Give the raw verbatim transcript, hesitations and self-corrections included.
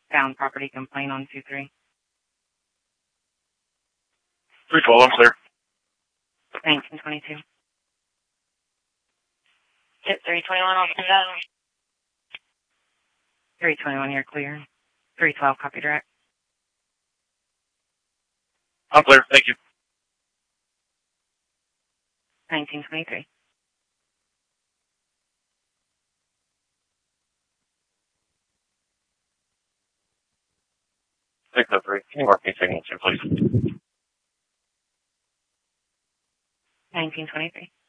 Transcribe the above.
found property complaint on two three. three twelve, I'm clear. nineteen twenty-two. Yep, three twenty-one, I'll do that. three twenty-one, you're clear. three twelve, copy direct. I'm clear, thank you. nineteen twenty-three. six oh three, can you mark me signature, please? nineteen twenty-three.